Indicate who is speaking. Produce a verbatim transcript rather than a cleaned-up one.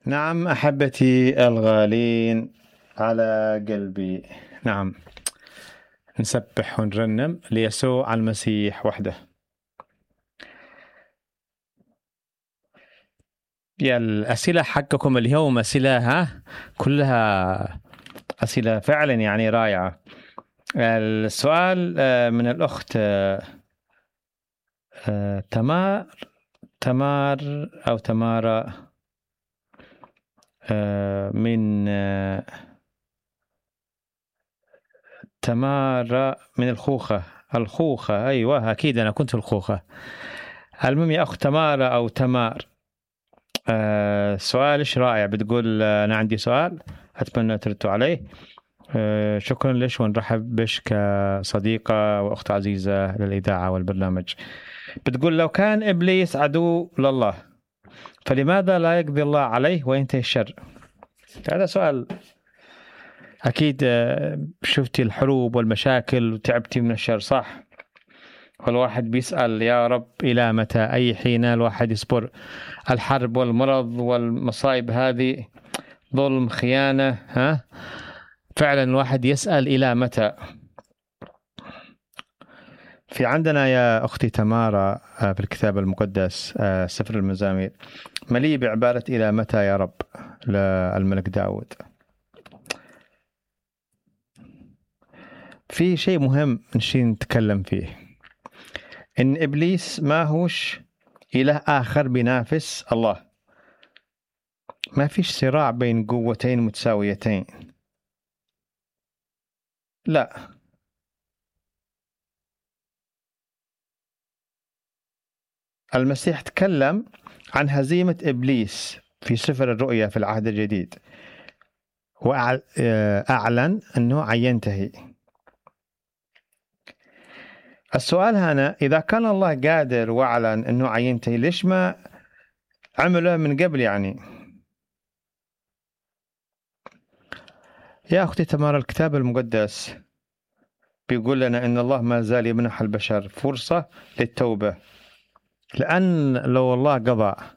Speaker 1: نعم أحبتي الغالين على قلبي. نعم نسبح ونرنم ليسوع المسيح وحده. يا الأسئلة حقكم اليوم أسئلة ها كلها أسئلة فعلا يعني رائعة. السؤال من الأخت تمار تمار أو تمارا من تمارا من الخوخة الخوخة أيوة أكيد أنا كنت الخوخة. المهم يا أخت تمارا أو تمار، آه سؤالش رائع. بتقول آه أنا عندي سؤال أتمنى تردوا عليه. آه شكرا لك ونرحب بش كصديقة وأخت عزيزة للإذاعة والبرنامج. بتقول لو كان إبليس عدو لله فلماذا لا يقضي الله عليه وينتهي الشر؟ هذا سؤال أكيد. آه شفتي الحروب والمشاكل وتعبتي من الشر صح؟ والواحد بيسأل يا رب إلى متى؟ أي حين الواحد يصبر الحرب والمرض والمصائب هذه، ظلم خيانة، ها فعلا الواحد يسأل إلى متى. في عندنا يا أختي تمارا في الكتاب المقدس سفر المزامير مليء بعبارة إلى متى يا رب للملك داود. في شيء مهم نشي نتكلم فيه، إن إبليس ما هوش إله آخر بينافس الله، ما فيش صراع بين قوتين متساويتين، لا. المسيح تكلم عن هزيمة إبليس في سفر الرؤيا في العهد الجديد، وأعلن أنه عينتهي. السؤال هنا إذا كان الله قادر وأعلن أنه عينتهي، ليش ما عمله من قبل؟ يعني يا أختي تمارا الكتاب المقدس بيقول لنا أن الله ما زال يمنح البشر فرصة للتوبة، لأن لو الله قضى